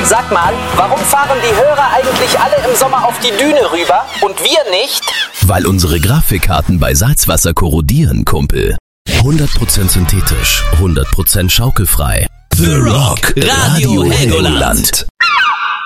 Sag mal, warum fahren die Hörer eigentlich alle im Sommer auf die Düne rüber und wir nicht? Weil unsere Grafikkarten bei Salzwasser korrodieren, Kumpel. 100% synthetisch, 100% schaukelfrei. The Rock Radio Helgoland.